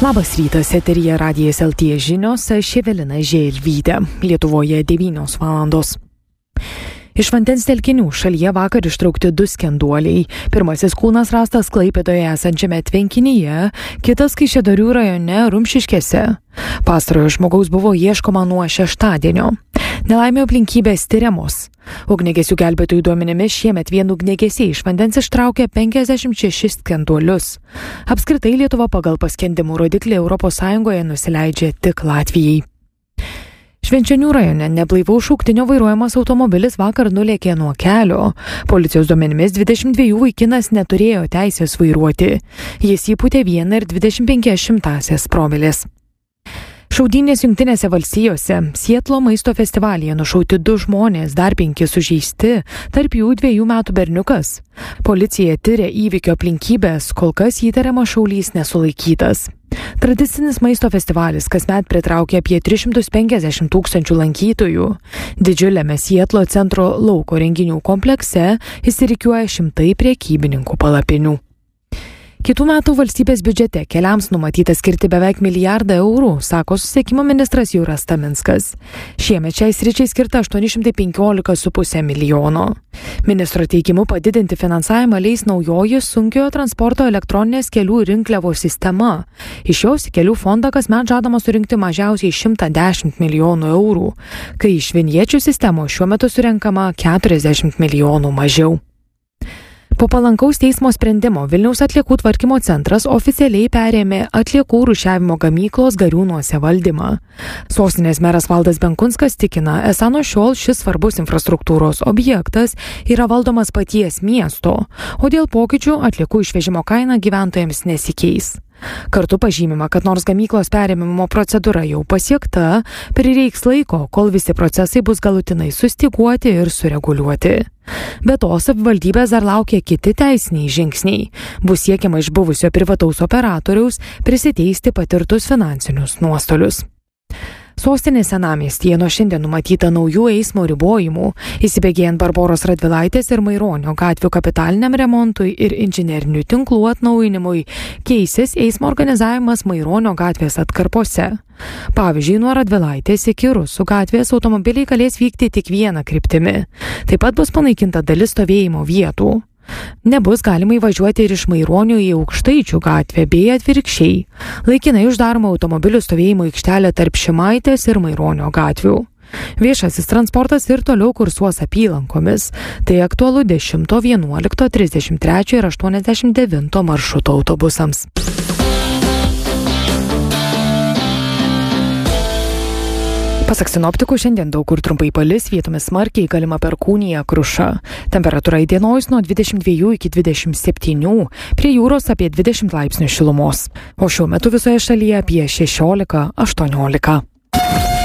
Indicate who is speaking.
Speaker 1: Labas rytas, eteryje Radijas LT žinios, aš Evelina Želvytė. Lietuvoje 9 valandos. Iš vandens telkinių šalyje vakar ištraukti 2 skenduoliai. Pirmasis kūnas rastas Klaipėdoje esančiame tvenkinyje, kitas Kaišiadorių rajone Rumšiškėse. Pastarojo žmogaus buvo ieškoma nuo šeštadienio. Nelaimė aplinkybės tyriamos. Ugniagesių gelbėtojų duomenimis šiemet vien ugniagesiai iš vandens ištraukė 56 skenduolius. Apskritai Lietuva pagal paskendimų rodiklį ES nusileidžia tik Latvijai. Švenčionių rajone neblaivaus šauktinio vairuojamas automobilis vakar nulėkė nuo kelio. Policijos duomenimis 22 vaikinas neturėjo teisės vairuoti. Jis įpūtė 1,25 promilės. Šaudynės Jungtinėse valstijose. Sietlo maisto festivalyje nušauti 2 žmonės, dar 5 sužeisti, tarp jų 2 metų berniukas. Policija tiria įvykio aplinkybės, kol kas įtariamas šaulys nesulaikytas. Tradicinis maisto festivalis kasmet pritraukia apie 350 000 lankytojų. Didžiuliame Sietlo centro lauko renginių komplekse įsirikiuoja šimtai prekybininkų palapinių. Kitų metų valstybės biudžete keliams numatyta skirti beveik 1 milijardą eurų, sako susisiekimo ministras Juras Taminskas. Šiemet šiai sričiai skirta 815,5 milijono. Ministro teigimu padidinti finansavimą leis naujoji sunkiojo transporto elektroninės kelių rinkliavos sistema. Iš jos į kelių fondą kasmet žadama surinkti mažiausiai 110 milijonų eurų, kai iš vinječių sistemos šiuo metu surenkama 40 milijonų mažiau. Po palankaus teismo sprendimo Vilniaus atliekų tvarkymo centras oficialiai perėmė atliekų rūšiavimo gamyklos Gariūnuose valdymą. Sostinės meras Valdas Benkunskas tikina, esą nuo šiol šis svarbus infrastruktūros objektas yra valdomas paties miesto, o dėl pokyčių atliekų išvežimo kaina gyventojams nesikeis. Kartu pažymima, kad nors gamyklos perėmimo procedūra jau pasiekta, prireiks laiko, kol visi procesai bus galutinai sustyguoti ir sureguliuoti. Be to, savivaldybės dar laukia kiti teisiniai žingsniai. Bus siekiama iš buvusio privataus operatoriaus prisiteisti patirtus finansinius nuostolius. Sostinės senamiestyje nuo šiandien numatyta naujų eismo ribojimų. Įsibėgėjant Barboros Radvilaitės ir Maironio gatvių kapitaliniam remontui ir inžinerinių tinklų atnaujinimui keisis eismo organizavimas Maironio gatvės atkarpose. Pavyzdžiui, nuo Radvilaitės iki Rusų gatvės automobiliai galės vykti tik viena kryptimi. Taip pat bus panaikinta dalis stovėjimo vietų. Nebus galima įvažiuoti ir iš Maironio į Aukštaičių gatvę bei atvirkščiai. Laikinai uždaroma automobilių stovėjimo aikštelė tarp Šimaitės ir Maironio gatvių. Viešasis transportas ir toliau kursuos apylankomis. Tai aktualu 10, 11, 33 ir 89 maršruto autobusams. Pasak sinoptikų, šiandien daug kur trumpai palis, vietomis smarkiai galima perkūnija, kruša. Temperatūra įdienojus nuo 22 iki 27, prie jūros apie 20 laipsnių šilumos. O šiuo metu visoje šalyje apie 16-18.